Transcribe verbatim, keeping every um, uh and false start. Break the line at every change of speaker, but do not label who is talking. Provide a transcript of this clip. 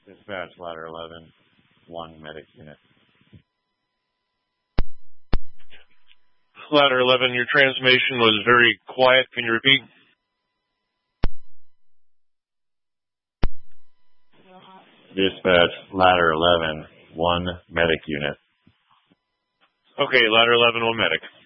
Dispatch, ladder eleven, one medic unit.
Ladder eleven, your transmission was very quiet. Can you repeat?
Dispatch, ladder eleven, one medic unit.
Okay, ladder eleven, one medic.